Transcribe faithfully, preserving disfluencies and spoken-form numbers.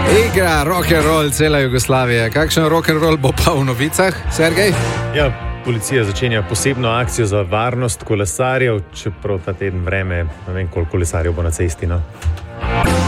Igra rock and roll cela Jugoslavija. Kakšen rock and roll bo pa v novicah, Sergej? Ja, policija začenja posebno akcijo za varnost kolesarjev, čeprav ta teden vreme, ne vem koliko kolesarjev bo na cesti, no.